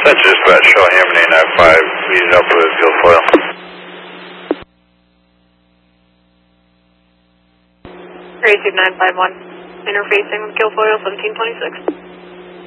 That's dispatch, show Hamlin 95, meeting up with Guilfoyle. Grade 951, interfacing with Guilfoyle 1726.